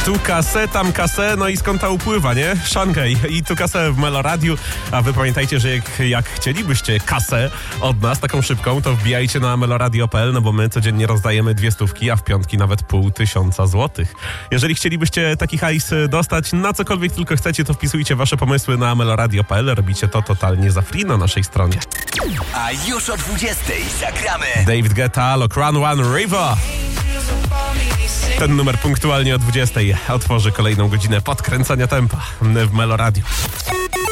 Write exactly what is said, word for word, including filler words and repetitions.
Tu kasę, tam kasę, no i skąd ta upływa, nie? Szankaj i tu kasę w Meloradiu, a wy pamiętajcie, że jak, jak chcielibyście kasę od nas, taką szybką, to wbijajcie na meloradio kropka p l, no bo my codziennie rozdajemy dwie stówki, a w piątki nawet pół tysiąca złotych. Jeżeli chcielibyście taki hajs dostać na cokolwiek tylko chcecie, to wpisujcie wasze pomysły na meloradio kropka p l, robicie to totalnie za free na naszej stronie. A już o dwudziestej zagramy David Guetta, Lock Run One River. Ten numer punktualnie o dwudziestej otworzy kolejną godzinę podkręcania tempa w Meloradiu.